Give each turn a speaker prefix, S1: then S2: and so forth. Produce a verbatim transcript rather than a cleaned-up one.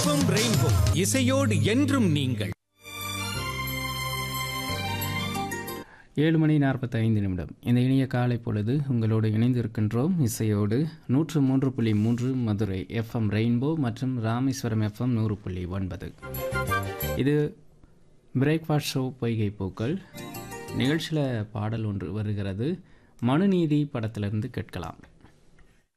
S1: FM rainbow இசையோடு என்றும் நீங்கள்.
S2: ஏழு மணி நாற்பத்தைந்து நிமிடம். இந்த இனிய காலை பொழுது உங்களோடு இணைந்திருக்கின்றோம் இசையோடு. நூற்று மூன்று புள்ளி மூன்று மதுரை எஃப்எம் ரெயின்போ மற்றும் ராமேஸ்வரம் எஃப்எம் நூறு புள்ளி ஒன்பது. இது பிரேக்ஃபாஸ்ட் ஷோ பொய்கை பூக்கள் நிகழ்ச்சியில் பாடல் ஒன்று வருகிறது. மனுநீதி படத்திலிருந்து கேட்கலாம்.